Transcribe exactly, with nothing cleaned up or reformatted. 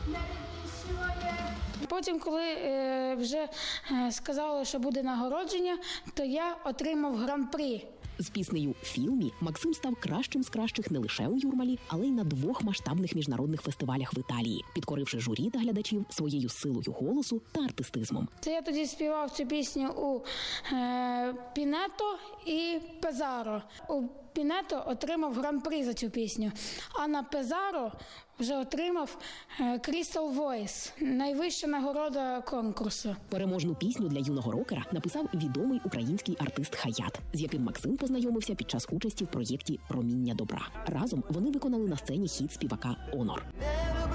Потім, коли е, вже е, сказали, що буде нагородження, то я отримав гран-при. З піснею «Філмі» Максим став кращим з кращих не лише у Юрмалі, але й на двох масштабних міжнародних фестивалях в Італії, підкоривши журі та глядачів своєю силою голосу та артистизмом. Це я тоді співав цю пісню у е, Пінето і Пезаро. У Пінето отримав гран-при за цю пісню, а на Пезаро вже отримав Crystal Voice – найвища нагорода конкурсу. Переможну пісню для юного рокера написав відомий український артист Хаят, з яким Максим познайомився під час участі в проєкті «Проміння добра». Разом вони виконали на сцені хіт співака «Онор».